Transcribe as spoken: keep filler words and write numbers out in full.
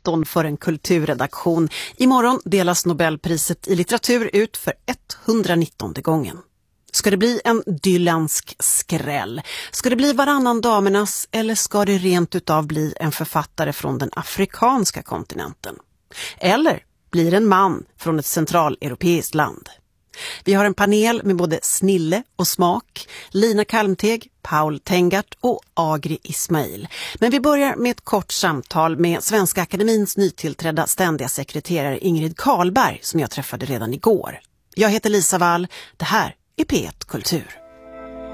tretton för en kulturredaktion. Imorgon delas Nobelpriset i litteratur ut för etthundranittonde gången. Ska det bli en dylansk skräll? Ska det bli varannan damernas eller ska det rent utav bli en författare från den afrikanska kontinenten? Eller blir en man från ett centraleuropeiskt land? Vi har en panel med både snille och smak, Lina Kalmteg, Paul Tengart och Agri Ismail. Men vi börjar med ett kort samtal med Svenska Akademins nytillträdda ständiga sekreterare Ingrid Karlberg som jag träffade redan igår. Jag heter Lisa Wall, det här är P ett Kultur.